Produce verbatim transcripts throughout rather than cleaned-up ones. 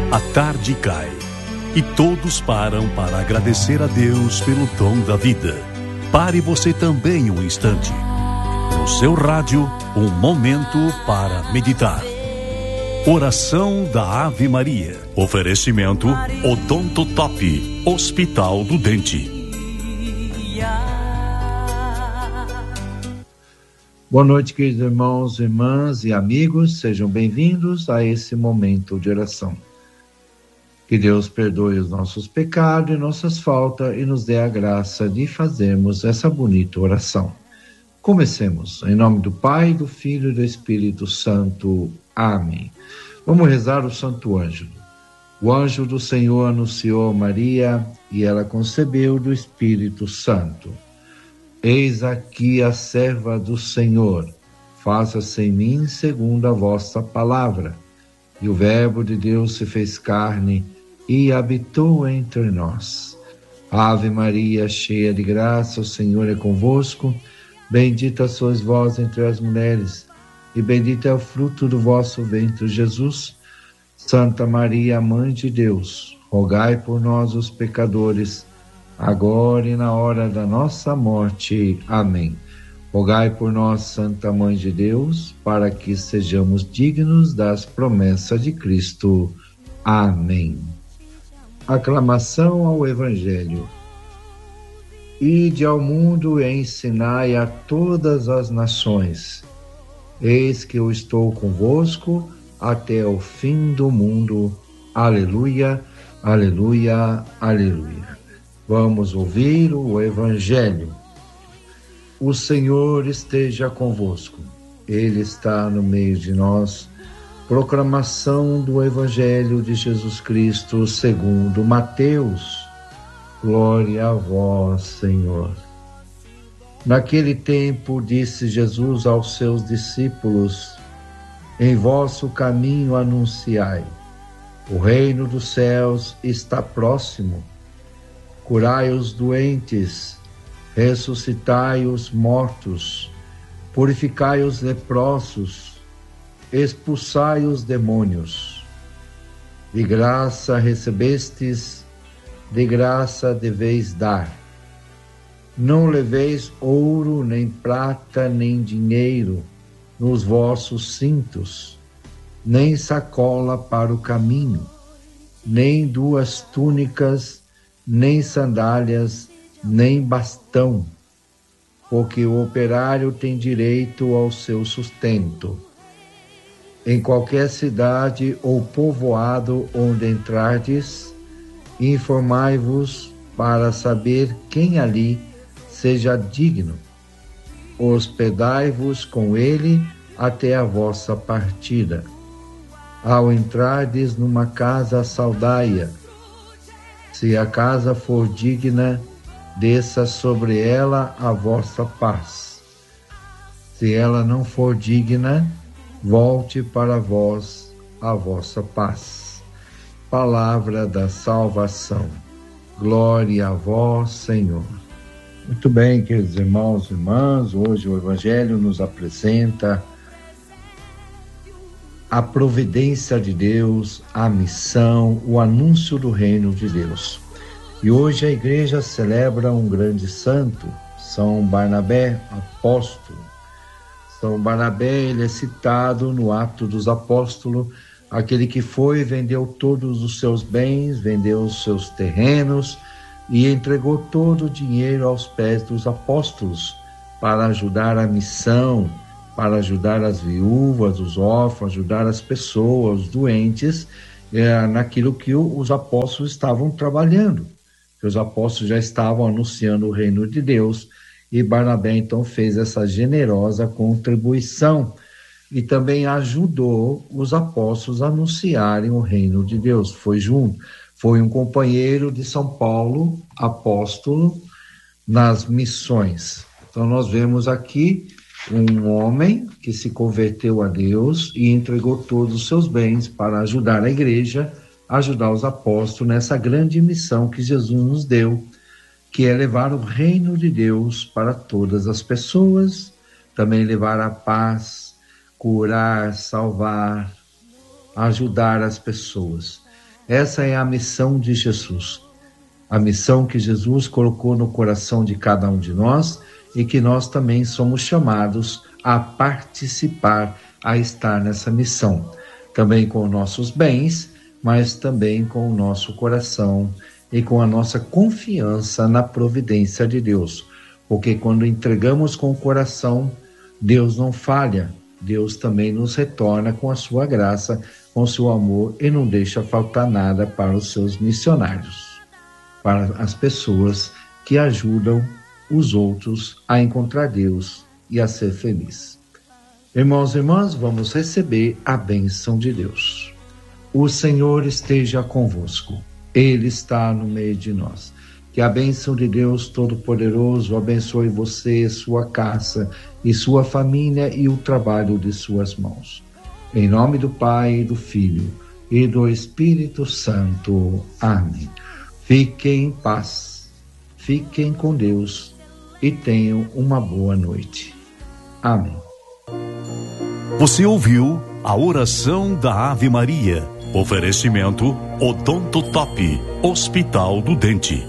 A tarde cai e todos param para agradecer a Deus pelo dom da vida. Pare você também um instante. No seu rádio, um momento para meditar. Oração da Ave Maria. Oferecimento Odonto Top, Hospital do Dente. Boa noite, queridos irmãos, irmãs e amigos. Sejam bem-vindos a esse momento de oração. Que Deus perdoe os nossos pecados e nossas faltas e nos dê a graça de fazermos essa bonita oração. Comecemos. Em nome do Pai, do Filho e do Espírito Santo. Amém. Vamos rezar o Santo Ângelo. O anjo do Senhor anunciou a Maria e ela concebeu do Espírito Santo. Eis aqui a serva do Senhor. Faça-se em mim segundo a vossa palavra. E o Verbo de Deus se fez carne e habitou entre nós. Ave Maria, cheia de graça, o Senhor é convosco. Bendita sois vós entre as mulheres, e bendito é o fruto do vosso ventre, Jesus. Santa Maria, Mãe de Deus, rogai por nós, os pecadores, agora e na hora da nossa morte. Amém. Rogai por nós, Santa Mãe de Deus, para que sejamos dignos das promessas de Cristo. Amém. Aclamação ao Evangelho. Ide ao mundo e ensinai a todas as nações. Eis que eu estou convosco até o fim do mundo. Aleluia, aleluia, aleluia. Vamos ouvir o Evangelho. O Senhor esteja convosco. Ele está no meio de nós. Proclamação do Evangelho de Jesus Cristo segundo Mateus. Glória a vós, Senhor. Naquele tempo disse Jesus aos seus discípulos: em vosso caminho anunciai, o reino dos céus está próximo. Curai os doentes, ressuscitai os mortos, purificai os leprosos, expulsai os demônios. De graça recebestes, de graça deveis dar. Não leveis ouro, nem prata, nem dinheiro nos vossos cintos, nem sacola para o caminho, nem duas túnicas, nem sandálias, nem bastão, porque o operário tem direito ao seu sustento. Em qualquer cidade ou povoado onde entrardes, informai-vos para saber quem ali seja digno. Hospedai-vos com ele até a vossa partida. Ao entrardes numa casa, saudai-a. Se a casa for digna, desça sobre ela a vossa paz. Se ela não for digna, volte para vós a vossa paz. Palavra da salvação. Glória a vós, Senhor. Muito bem, queridos irmãos e irmãs, hoje o Evangelho nos apresenta a providência de Deus, a missão, o anúncio do reino de Deus. E hoje a igreja celebra um grande santo, São Barnabé, apóstolo. São Barnabé, ele é citado no Atos dos Apóstolos, aquele que foi e vendeu todos os seus bens, vendeu os seus terrenos e entregou todo o dinheiro aos pés dos apóstolos para ajudar a missão, para ajudar as viúvas, os órfãos, ajudar as pessoas, os doentes, é, naquilo que o, os apóstolos estavam trabalhando. Que os apóstolos já estavam anunciando o reino de Deus e Barnabé então fez essa generosa contribuição e também ajudou os apóstolos a anunciarem o reino de Deus. Foi junto, foi um companheiro de São Paulo, apóstolo, nas missões. Então nós vemos aqui um homem que se converteu a Deus e entregou todos os seus bens para ajudar a igreja, ajudar os apóstolos nessa grande missão que Jesus nos deu, que é levar o reino de Deus para todas as pessoas, também levar a paz, curar, salvar, ajudar as pessoas. Essa é a missão de Jesus. A missão que Jesus colocou no coração de cada um de nós e que nós também somos chamados a participar, a estar nessa missão. Também com nossos bens, mas também com o nosso coração e com a nossa confiança na providência de Deus. Porque quando entregamos com o coração, Deus não falha. Deus também nos retorna com a sua graça, com o seu amor e não deixa faltar nada para os seus missionários, para as pessoas que ajudam os outros a encontrar Deus e a ser feliz. Irmãos e irmãs, vamos receber a bênção de Deus. O Senhor esteja convosco. Ele está no meio de nós. Que a bênção de Deus Todo-Poderoso abençoe você, sua casa e sua família e o trabalho de suas mãos. Em nome do Pai, do Filho e do Espírito Santo. Amém. Fiquem em paz, fiquem com Deus e tenham uma boa noite. Amém. Você ouviu a oração da Ave Maria. Oferecimento Odontotop, Hospital do Dente.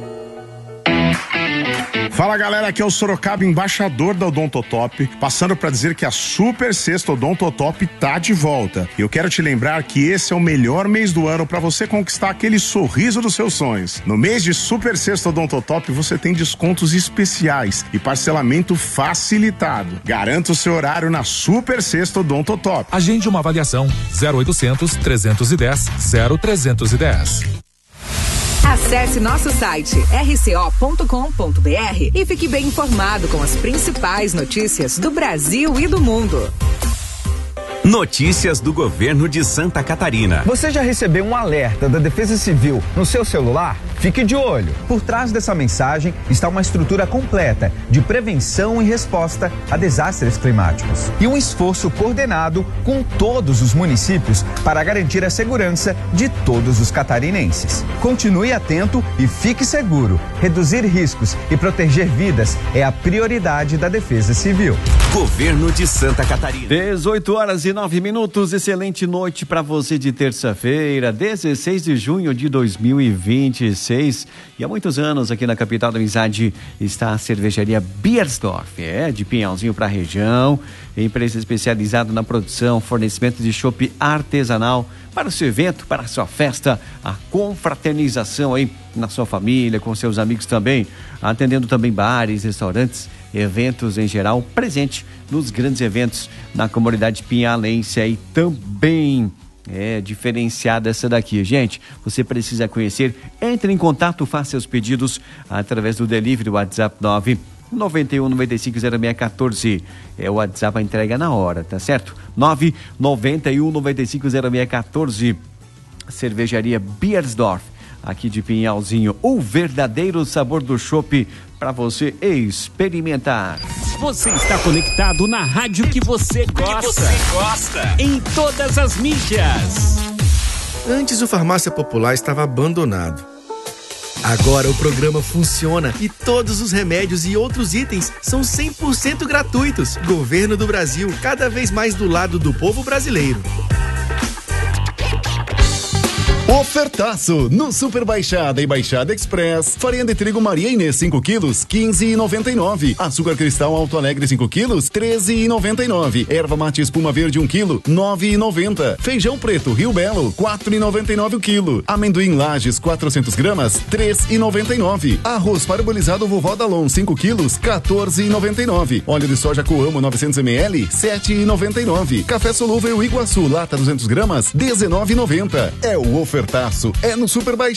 Fala galera, aqui é o Sorocaba, embaixador da Odontotop, passando para dizer que a Super Sexta Odontotop tá de volta. E eu quero te lembrar que esse é o melhor mês do ano para você conquistar aquele sorriso dos seus sonhos. No mês de Super Sexta Odontotop você tem descontos especiais e parcelamento facilitado. Garanta o seu horário na Super Sexta Odontotop. Agende uma avaliação zero oitocentos, trezentos e dez, zero trezentos e dez. Acesse nosso site r c o ponto com ponto b r e fique bem informado com as principais notícias do Brasil e do mundo. Notícias do governo de Santa Catarina. Você já recebeu um alerta da Defesa Civil no seu celular? Fique de olho. Por trás dessa mensagem está uma estrutura completa de prevenção e resposta a desastres climáticos e um esforço coordenado com todos os municípios para garantir a segurança de todos os catarinenses. Continue atento e fique seguro. Reduzir riscos e proteger vidas é a prioridade da Defesa Civil. Governo de Santa Catarina. dezoito horas e nove minutos, excelente noite para você de terça-feira, dezesseis de junho de dois mil e vinte e seis. E há muitos anos aqui na capital da amizade está a cervejaria Biersdorf, é, de Pinhalzinho para a região, empresa especializada na produção, fornecimento de chopp artesanal para o seu evento, para a sua festa, a confraternização aí na sua família, com seus amigos também, atendendo também bares, restaurantes, eventos em geral, presente nos grandes eventos na comunidade pinhalense e também é diferenciada essa daqui, gente. Você precisa conhecer, entre em contato, faça seus pedidos através do delivery, WhatsApp nove nove um nove cinco zero seis um quatro. É o WhatsApp, a entrega na hora, tá certo? nove nove um nove cinco zero seis um quatro. Cervejaria Biersdorf, aqui de Pinhalzinho, o verdadeiro sabor do chopp para você experimentar. Você está conectado na rádio que você gosta. Que você gosta. Em todas as mídias. Antes o Farmácia Popular estava abandonado. Agora o programa funciona e todos os remédios e outros itens são cem por cento gratuitos. Governo do Brasil, cada vez mais do lado do povo brasileiro. Ofertaço no Super Baixada e Baixada Express. Farinha de trigo Maria Inês cinco quilos, quinze e noventa e nove. Açúcar cristal Alto Alegre cinco quilos, treze e noventa e nove. Erva mate espuma verde um quilo, nove e noventa. Feijão preto Rio Belo, quatro e noventa e nove o quilo. Amendoim Lages quatrocentos gramas, três e noventa e nove. Arroz parabolizado Vovó Dalon cinco quilos, quatorze e noventa e nove. Óleo de soja Coamo novecentos mililitros, sete e noventa e nove. Café solúvel Iguaçu lata duzentos gramas, dezenove e noventa. É o ofertaço, é no Super Baixada.